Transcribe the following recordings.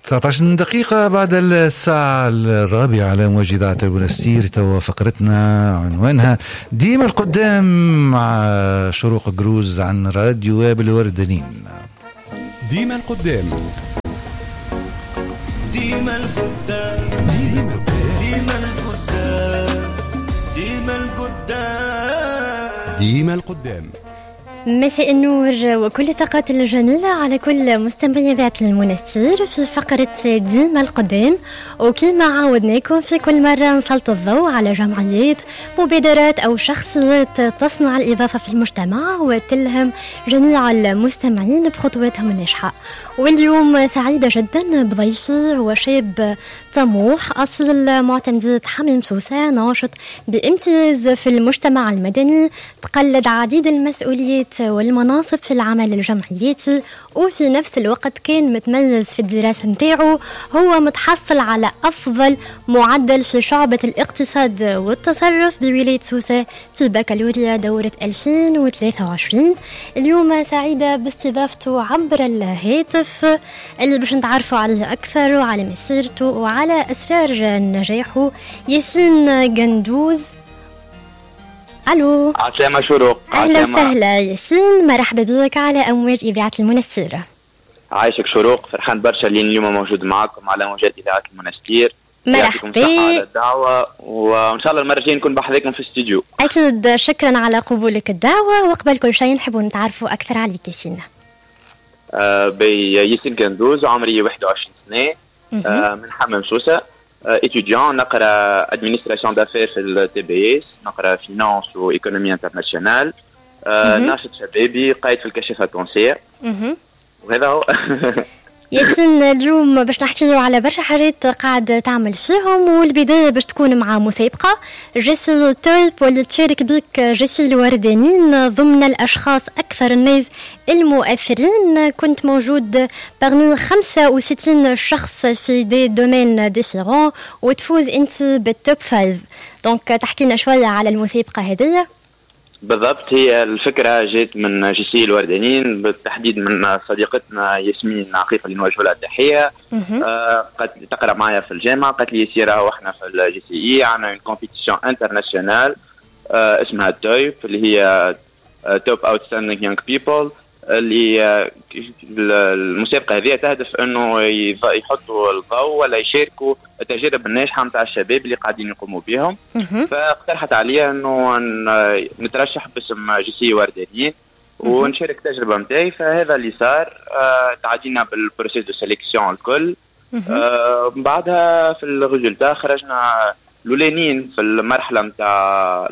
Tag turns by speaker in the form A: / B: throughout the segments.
A: 19 دقيقة بعد الساعة 4 على موجة إذاعة المنستير. توا فقرتنا عنوانها ديما القدام مع شروق قروز عن راديو وابل وردنين.
B: ديما القدام،
C: ديما القدام، ديما القدام، ديما القدام،
B: ديما القدام.
D: مساء النور وكل الطاقات الجميلة على كل مستمعي إذاعة المنستير في فقرة ديما القدام. وكما عودناكم في كل مرة نسلط الضوء على جمعيات، مبادرات أو شخصيات تصنع الإضافة في المجتمع وتلهم جميع المستمعين بخطواتهم الناجحة. واليوم سعيدة جدا بضيفي، هو شاب طموح أصل معتمدية حميم سوسة، ناشط بامتياز في المجتمع المدني، تقلد عديد المسؤوليات والمناصب في العمل الجمعياتي، وفي نفس الوقت كان متميز في الدراسة نتاعو. هو متحصل على أفضل معدل في شعبة الاقتصاد والتصرف بولاية سوسة في بكالوريا دورة 2023. اليوم سعيدة باستضافته عبر الهاتف اللي باش نتعرفوا عليه أكثر وعلى مسيرته وعلى أسرار نجاحه. ياسين قندوز. ألو،
E: عسلامة شروق.
D: أهلا وسهلا ياسين، مرحبا بك على أمواج إذاعة المنستير.
E: عايشك شروق، فرحان برشا اللي اليوم موجود معكم على موجات إذاعة المنستير.
D: مرحبا
E: على الدعوة، وإن شاء الله المرة الجاية نكون بحذاكم في الاستديو.
D: أكيد، شكرا على قبولك الدعوة. وقبل كل شيء نحب نتعرفوا أكثر عليك ياسين.
E: ياسين قندوز، عمري 21 سنة، من حمام سوسة، étudiant، نقرأ administration d'affaires في الTBS، نقرأ finance وإيكونومي انترناسيونال، ناشط شبابي، قايد في الكشافة التونسية، وهذا هو.
D: ياسين، اليوم باش نحكيو على برشا حاجات قاعد تعمل فيهم، والبداية باش تكون مع مسابقة جيسي تولب واللي تشارك بك جيسي الوردانين ضمن الأشخاص أكثر الناس المؤثرين. كنت موجود بغني 65 شخص في دي دومين ديفيرون، وتفوز انت بالتوب 5. دونك تحكينا شوية على المسابقة هذه.
E: بالضبط، هي الفكرة جات من جيسي الوردانين، بالتحديد من صديقتنا ياسمين عقيقة اللي نوجه لها التحية. قد تقرأ معايا في الجامعة، قالت لي يسيرها واحنا في الجي سي اي عندنا كومبيتيشن انترناسيونال اسمها تويب، اللي هي توب اوتستاندينج يونغ بيبل، اللي المسابقة هذه تهدف انه يحطوا الضوء ولا يشاركوا التجارب الناجحة متاع الشباب اللي قاعدين يقوموا بهم. فاقترحت عليا انه نترشح باسم جيسي وردانين ونشارك التجربة متاعي، فهذا اللي صار. تعدينا بالبروسيس دو سيليكسيون الكل. بعدها في الريزولتا خرجنا لولانين في المرحلة متاع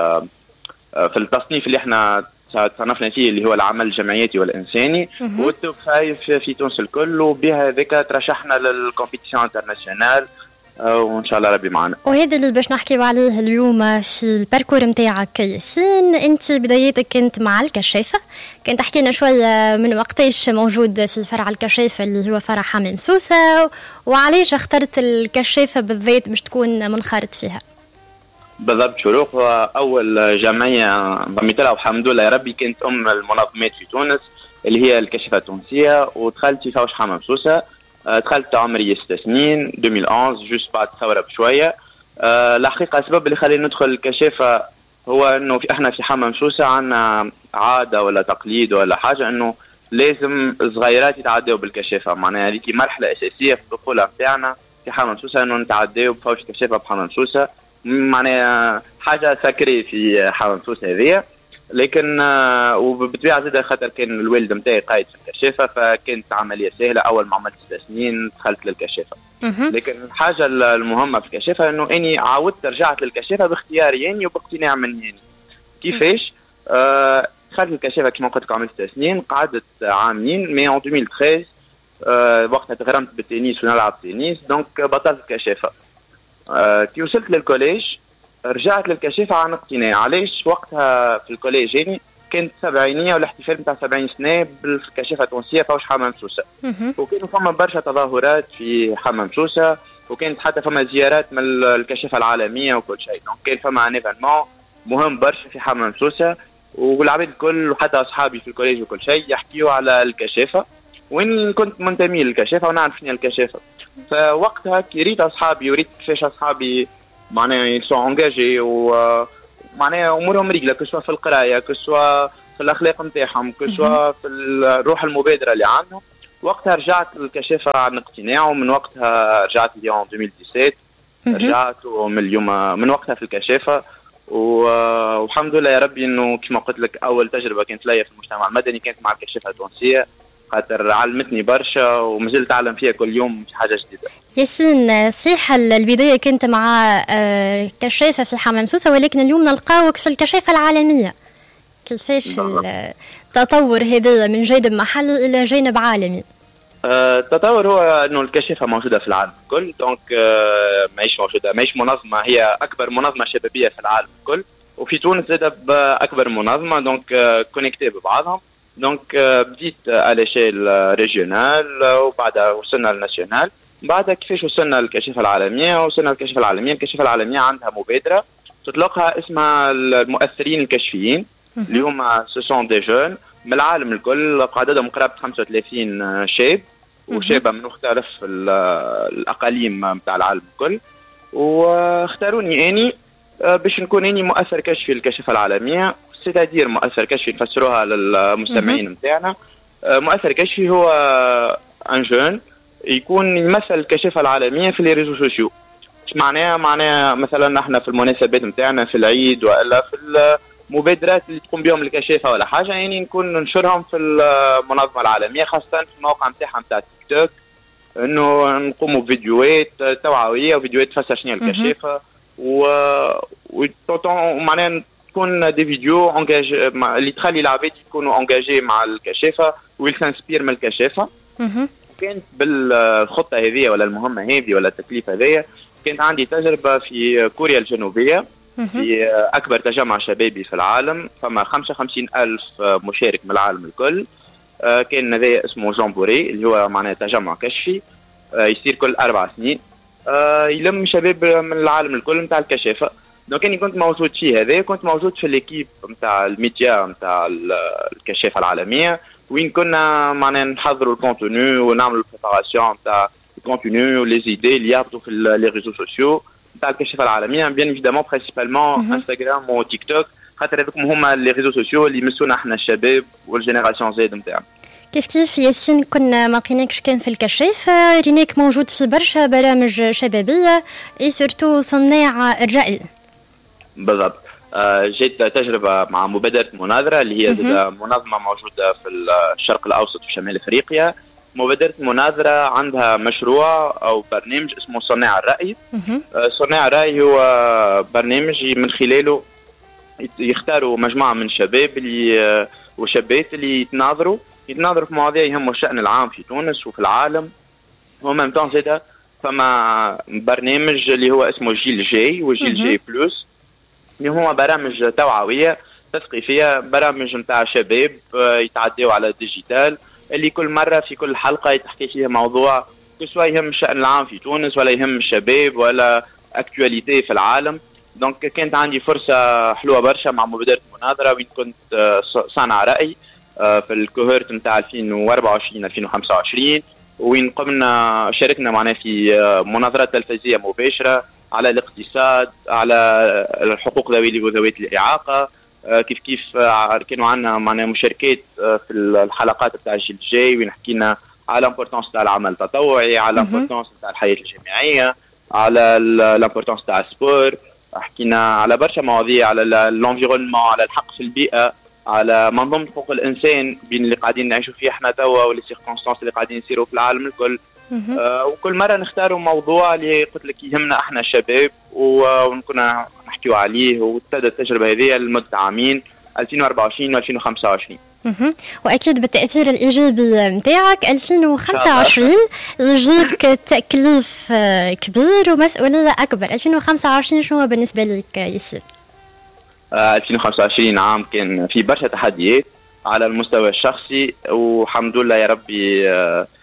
E: في التصنيف اللي احنا تصنفنا فيه، اللي هو العمل الجمعياتي والإنساني، والتوب 5 في تونس الكل، وبها ذيك ترشحنا للكومبيتيشن انترناسيونال، وإن شاء الله ربي معنا.
D: وهذا اللي باش نحكيو عليه اليوم في الباركور متاعك ياسين. أنت بدايتك كنت مع الكشافة، كنت تحكينا شوية من وقتاش موجود في فرع الكشافة اللي هو فرع حميم سوسة، وعليش اخترت الكشافة بالذات باش تكون منخرط فيها؟
E: بالضبط شروق، أول جمعية ضميت لها والحمد لله يا ربي كانت المنظمات في تونس اللي هي الكشافة التونسية، ودخلت في فوش حمام سوسة. دخلت عمري 6 سنين 2011 جوست بعد الثورة بشوية. الحقيقة السبب اللي خلينا ندخل الكشافة هو إنه احنا في حمام سوسة عنا عادة ولا تقليد ولا حاجة إنه لازم صغيرات يتعدوا بالكشافة، معناها هذيك مرحلة أساسية في الطفولة بتاعنا في حمام سوسة إنه نتعدوا بفوش كشافة بحمام سوسة، معناها حاجة سكري في حمام سوسة هذه. لكن وبالطبيعة زادة خاطر كان الوالد متاعي قايد في الكشافة، فكانت عملية سهلة. أول ما عملت 6 سنين دخلت للكشافة. لكن الحاجة المهمة في الكشافة إنه إني عاودت رجعت للكشافة باختياري يعني وباقتناع مني يعني. كيفاش؟ دخلت للكشافة كما قلت لك عملت 6 سنين، قعدت عامين، مي 2013 وقتها تغرمت بالتنس ونلعب تنس، دونك بطلت الكشافة. كي وصلت للكوليج رجعت للكشافة عن اقتناع. علاش؟ وقتها في الكوليج يعني كانت 70 والاحتفال نتاع 70 سنة بالكشافة التونسية فوش حمام سوسة، وكانوا فما برشا تظاهرات في حمام سوسة، وكانت حتى فما زيارات من الكشافة العالمية وكل شيء. دونك كان فما ان ايفينمون مهم برشا في حمام سوسة، والعباد الكل وحتى اصحابي في الكوليج وكل شيء يحكيوا على الكشافة. وين كنت منتمي للكشافة ونعرف شنو الكشافة. فوقتها كي ريت أصحابي وريت كيفاش أصحابي معناها يسون انجاجي ومعناها أمورهم رجلة، كسوا في القراية، كسوا في الأخلاق نتاعهم، كسوا في الروح المبادرة اللي عندهم. وقتها رجعت للكشافة عن اقتناع، ومن وقتها رجعت اليوم 2017 رجعت ومن اليوم من وقتها في الكشافة. والحمد لله يا ربي انه كما قلت لك اول تجربه كانت لي في المجتمع المدني كانت مع الكشافه التونسيه، خاطر علمتني برشا ومازلت اتعلم فيها كل يوم حاجه جديده.
D: ياسين، صحيح البدايه كنت مع كشافه في حمامسوسه، ولكن اليوم نلقاوك في الكشافه العالميه. كيفاش التطور هذا من جانب محلي الى جانب عالمي؟
E: التطور هو انه الكشافه موجوده في العالم الكل، دونك ماهيش موجوده، ماهيش منظمه، هي اكبر منظمه شبابيه في العالم الكل، وفي تونس زاد باكبر منظمه، دونك كونيكتي ببعضهم. دونك بديت على شيل ريجيونال وبعدها وصلنا للناسيونال. بعدها كيفاش وصلنا للكشافه العالميه؟ وصلنا للكشافه العالميه. الكشافه العالميه عندها مبادره تطلقها اسمها المؤثرين الكشفيين، اللي هما سوسون دي جون من العالم الكل، عددهم قرابه 35 شاب وشابه من مختلف الاقاليم نتاع العالم الكل. واختاروني اني باش نكون اني مؤثر كشفي للكشافه العالميه. سيتادير مؤثر كشفي نفسروها للمستمعين نتاعنا. مؤثر كشفي هو ان جون يكون يمثل الكشافه العالميه في لي ريزو سوسيو. ايش معناها مثلا احنا في المناسبات نتاعنا في العيد والا في المبادرات اللي تقوم بهم الكشافه ولا حاجه، يعني نكون ننشرهم في المنظمه العالميه، خاصه في الموقع نتاعها نتاع تيك توك، انه نقوموا بفيديوهات توعويه وفيديوهات تفسر شنو الكشافه معناها تكون دي فيديو انجاج اللي تخلي العباد يكونوا انجاجي مع الكشافه ويلسانسبير من الكشافه. كانت بالخطه هذه ولا المهمه هذه ولا التكليف هذايا كانت عندي تجربه في كوريا الجنوبيه في اكبر تجمع شبابي في العالم، فما 55,000 مشارك من العالم الكل. كان هذا اسمه جامبوري اللي هو معناه تجمع كشفي يصير كل 4 سنين، يلم شباب من العالم الكل نتاع الكشافه. دونك اني كنت موجود فيه هذا، كنت موجود في ليكيب نتاع الميديا نتاع الكشافه العالميه، وين كنا معناها نحضروا الكونتوني ونعملوا البريباراسيون نتاع الكونتوني ولي زيدي اللي يهبطوا في لي ريزو سوسيو نتاع الكشافه العالميه، بيان ايفيدامون برينسيبالمون انستغرام وتيك توك، خاطر هذوك هما لي ريزو سوسيو اللي يمسونا احنا الشباب والجينيراسيون زيد نتاعنا.
D: كيف ياسين كنا ما لقيناكش كان في الكشافه، ريناك موجود في برشا برامج شبابيه اي سورتو صناع الرأي.
E: بالضبط. جيت تجربه مع مبادره مناظره اللي هي منظمه موجوده في الشرق الاوسط في شمال افريقيا. مبادره مناظره عندها مشروع او برنامج اسمه صناع الرأي. صناع الرأي هو برنامج من خلاله يختاروا مجموعه من الشباب اللي وشابات اللي يتناظروا في مواضيع يهموا الشأن العام في تونس وفي العالم. ومن طون زيدا فما برنامج اللي هو اسمه جيل جاي وجيل جاي بلوس، اللي هما برامج توعويه تثقيفيه، برامج نتاع شباب يتعدوا على الديجيتال، اللي كل مره في كل حلقه يتحكي فيها موضوع سواء يهم الشأن العام في تونس ولا يهم الشباب ولا اكتواليتي في العالم. دونك كانت عندي فرصه حلوه برشا مع مبادره مناظره، وين كنت صانع رأي في الكوهورت نتاع 2024 2025، وين شاركنا معنا في مناظرات تلفزيونيه مباشره على الاقتصاد، على الحقوق ذوي وذوات الإعاقة. كيف كانوا عندنا معنا مشاركات في الحلقات بتاع الجيل الجاي، وين حكينا على الامبورتانس تاع العمل التطوعي، على الامبورتانس تاع الحياة الجامعية، على الامبورتانس تاع السبور، حكينا على برشا مواضيع، على الانفيرونمون، على الحق في البيئة، على منظومة حقوق الإنسان بين اللي قاعدين نعيشوا فيه احنا توا واللي سيركونستانس اللي قاعدين يصيروا في العالم الكل. وكل مرة نختاروا موضوع اللي قلت لك يهمنا احنا الشباب ونكون نحكيوا عليه. وابتدت التجربة هذه لمدة عامين 2024 و 2025.
D: واكيد بالتاثير الايجابي نتاعك 2025 يجيك تكليف كبير ومسؤوليه اكبر. 2025 شنو بالنسبه لك ياسين؟
E: 2025 عام كان في برشا تحديات على المستوى الشخصي، والحمد لله يا ربي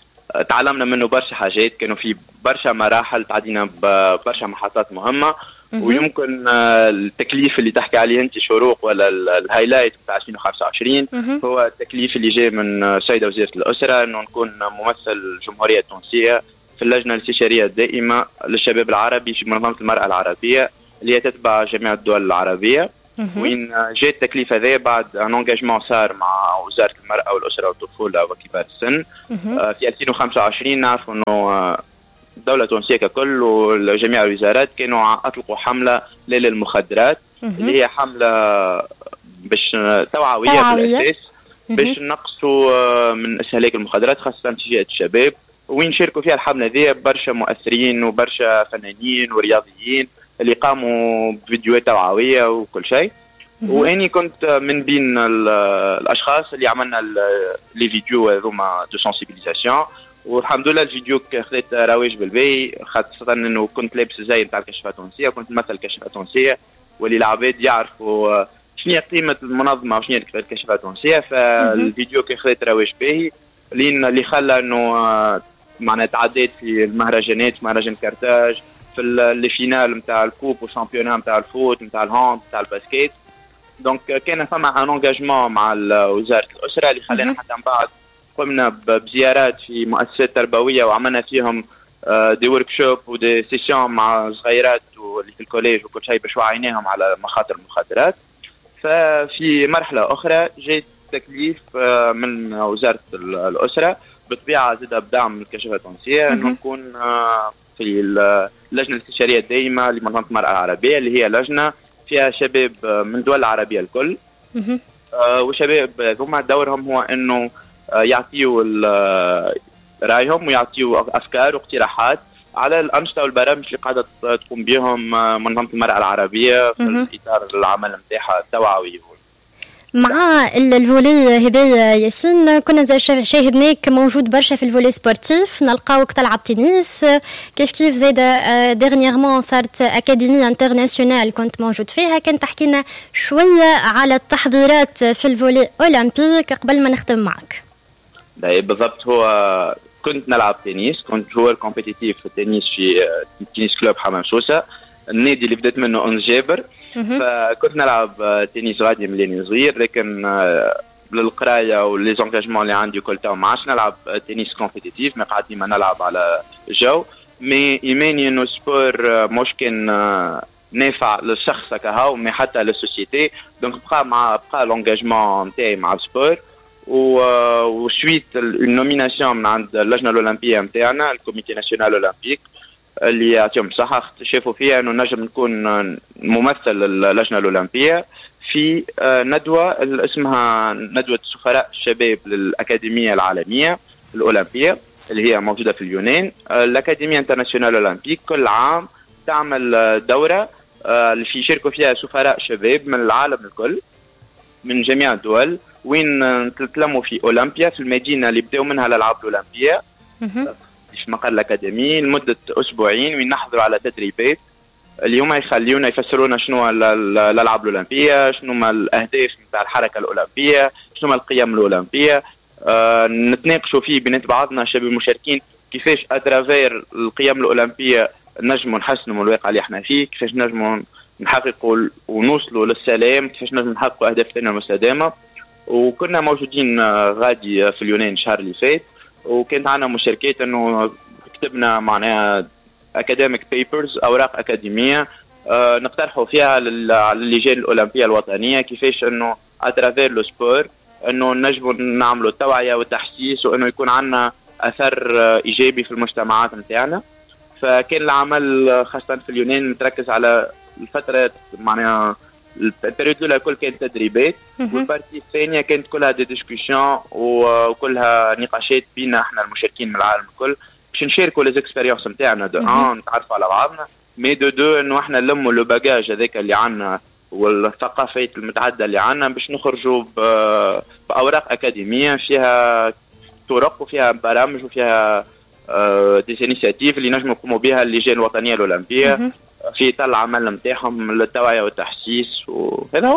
E: تعلمنا منه برشا حاجات. كانوا في برشا مراحل، تعدينا ببرشا محطات مهمة، ويمكن التكليف اللي تحكي عليه انت شروق ولا الهايلايت بتاع 2025 هو التكليف اللي جاي من سيدة وزيرة الأسرة انه نكون ممثل الجمهورية التونسية في اللجنة الاستشارية الدائمة للشباب العربي في منظمة المرأة العربية اللي هي تتبع جميع الدول العربية. وين جاء التكليف هذا بعد ان انجاجمون صار مع وزارة المرأة والأسرة والطفولة وكبار السن في 2025. نعرف انه الدولة التونسية ككل وجميع الوزارات كانوا أطلقوا حملة ليلة المخدرات اللي هي حملة باش توعوية بالأساس باش نقصوا من استهلاك المخدرات خاصة في فئة الشباب، وين شاركوا فيها الحملة ذي برشا مؤثرين وبرشا فنانين ورياضيين اللي قاموا بفيديوهات توعوية وكل شيء. واني كنت من بين الاشخاص اللي عملنا لي فيديو هذوما دو سنسيبيليزاسيون، والحمد لله الفيديو خذت رواج بالبي، خاصة انه كنت لابس زي نتاع الكشفة التونسية، كنت مثل الكشفة التونسية واللي العباد يعرفوا شنو قيمة المنظمة وشنو الكشفة التونسية. فالفيديو كان خذت رواج باهي اللي خلى انه معناها تعديت في المهرجانات، مهرجان كارتاج، في الفينال نتاع الكوب والشامبيونات نتاع الفوت نتاع الهاند نتاع الباسكيت. دونك كان فما ان انجاجمون مع وزارة الأسرة اللي خلانا حتى من بعد قمنا بزيارات في مؤسسات تربوية وعملنا فيهم دي ورك شوب ودي سيسيون مع صغيرات واللي في الكوليج وكل شيء باش وعيناهم على مخاطر المخدرات. ففي مرحلة أخرى جاء تكليف من وزارة الأسرة بالطبيعة زاد بدعم الكشفة التونسية أنه نكون في اللجنة الاستشارية الدائمة لمنظمة المرأة العربية اللي هي لجنة فيها شباب من الدول العربية الكل. وشباب هما دورهم هو أنه يعطيوا رأيهم ويعطيوا أفكار واقتراحات على الأنشطة والبرامج اللي قاعدة تقوم بهم منظمة المرأة العربية في إطار العمل نتاعها التوعوي.
D: مع الفولي هذايا ياسين كنا شاهدناك موجود برشا في الفولي سبورتيف، نلقاوك تلعب تنس كيف زاد ديرنييرمون صارت أكاديمية انترناسيونال كنت موجود فيها. كنت تحكينا شوية على التحضيرات في الفولي أولمبيك قبل ما نختم معك.
E: بالضبط، هو كنت نلعب تنس، كنت جوار كومبيتيتيف في التنس في تنس كلوب حمام سوسة، النادي اللي بدأت منه أنس جابر. فكنت نلعب تنس غادي مليني صغير، لكن للقرايه وليزونجاجمون اللي عندي كل تو ما عادش نلعب تنس كومبيتيتيف، ما قاعد ديما نلعب على جو. مي ايماني انه سبور مش كان نافع للشخص كهو مي حتى للسوسيتي. دونك بقى لونجاجمون نتاعي مع السبور. وشويت النوميناسيون من عند اللجنه الاولمبيه نتاعنا الكوميتي ناسيونال اولمبيك اللي يعطيهم الصحة، اكتشفوا فيها أنه نجم نكون ممثل اللجنة الأولمبية في ندوة اسمها ندوة سفراء الشباب للأكاديمية العالمية الأولمبية اللي هي موجودة في اليونان. الأكاديمية انترناسيونال أولمبيك كل عام تعمل دورة اللي يشاركوا فيها سفراء شباب من العالم الكل من جميع الدول، وين نتلموا في أولمبيا في المدينة اللي بدأوا منها الألعاب الأولمبية في مقر الأكاديمية لمدة أسبوعين، وين نحضروا على تدريبات اللي هما يخليونا يفسرونا شنو الألعاب الأولمبية، شنو ما الأهداف نتاع الحركة الأولمبية، شنو ما القيم الأولمبية. نتناقشوا فيه بين بعضنا الشباب المشاركين كيفاش أترافير القيم الأولمبية نجموا نحسنوا من الواقع اللي احنا فيه، كيفاش نجموا نحققوا ونوصلوا للسلام، كيفاش نجموا نحققوا أهدافتنا المستدامة. وكنا موجودين غادي في اليونان الشهر اللي فات، وكانت عنا مشاركات انه كتبنا معناها اكاديميك بيبرز، اوراق اكاديميه نقترحوا فيها للجان الاولمبيه الوطنيه كيفاش انه اترافير لو سبور انه نجموا نعملوا التوعيه والتحسيس وانه يكون عنا اثر ايجابي في المجتمعات نتاعنا. فكان العمل خاصه في اليونان متركز على الفتره معناها البريود الاولى الكل كانت تدريبات، والبارتي الثانيه كانت كلها دي ديسكوسيون وكلها نقاشات بينا احنا المشاركين من العالم الكل باش نشاركوا لي زيكسبيريونس نتاعنا دو نتعرفوا على بعضنا، مي دو انه احنا نلموا لو باجاج هذاك اللي عندنا والثقافات المتعدده اللي عندنا باش نخرجوا باوراق اكاديميه فيها طرق وفيها برامج وفيها دي انيشيتيف اللي نجموا نقوموا بها اللجان الوطنيه الاولمبيه في اطار العمل نتاعهم للتوعيه والتحسيس. وهذا هو.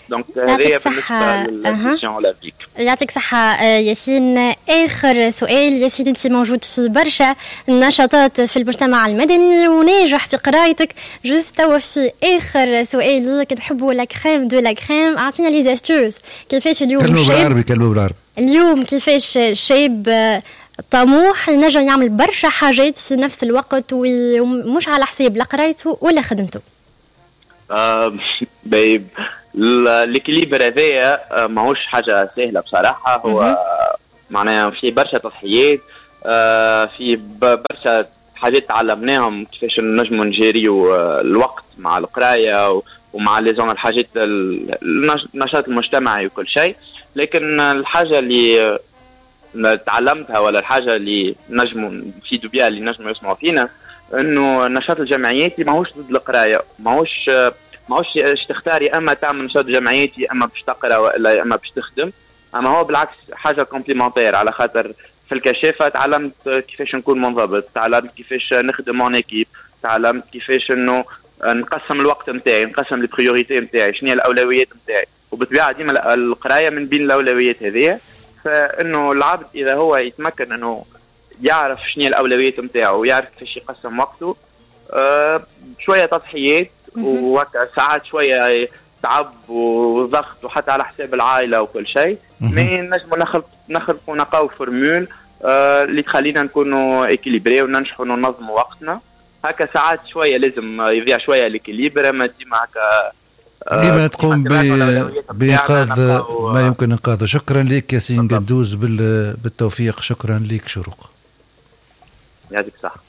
E: دونك هذه بالنسبه للسيشن اولمبيك.
D: يعطيك صحة ياسين. آخر سؤال ياسين، أنت موجود في برشا نشاطات في المجتمع المدني وناجح في قرايتك، جوست توا في آخر سؤال ليك نحبوا لا كريم دو لا كريم، أعطينا لي زاستوس كيفاش اليوم
A: كلمة بالعربي
D: اليوم كيفاش شاب طموح ينجم يعمل برشا حاجات في نفس الوقت ومش على حساب لا قرايته ولا خدمته.
E: الإكليبر هذايا ماهوش حاجة سهلة بصراحة. هو معناها في برشا تضحيات، في برشا حاجات تعلمناهم كيفاش نجموا نجيريو الوقت مع القراية ومع لازم الحاجات النشاط المجتمعي وكل شيء. لكن الحاجة اللي تعلمتها ولا الحاجة اللي نجموا نفيدوا بها اللي نجموا يسمعوا فينا، انه النشاط الجمعياتي ماهوش ضد القراية، ماهوش تختاري اما تعمل نشاط جمعياتي اما باش تقرا ولا اما باش تخدم، اما هو بالعكس حاجه كومبليمونتير. على خاطر في الكشافه تعلمت كيفاش نكون منضبط، تعلمت كيفاش نخدم مون ايكيب، تعلمت كيفاش انه نقسم الوقت نتاعي، نقسم لي بريوريتي نتاعي، شنو هي الاولويات نتاعي، وبالطبيعه ديما القرايه من بين الاولويات هذه. فانه العبد اذا هو يتمكن انه يعرف شنو هي الاولويات نتاعو ويعرف كيفاش يقسم وقته، شويه تضحيات وهكا ساعات شويه تعب وضغط وحتى على حساب العائله وكل شيء، مي نجموا نخلقوا نقاو فورمول اللي تخلينا نكونوا اكيليبري وننجحوا ننظموا وقتنا. هكا ساعات شويه لازم يضيع شويه الاكيليبر، اما ديما هكا
A: ديما تقوم بإنقاذ ما يمكن إنقاذه. شكرا لك ياسين قدوز، بالتوفيق. شكرا لك شروق.
E: يعطيك الصحة.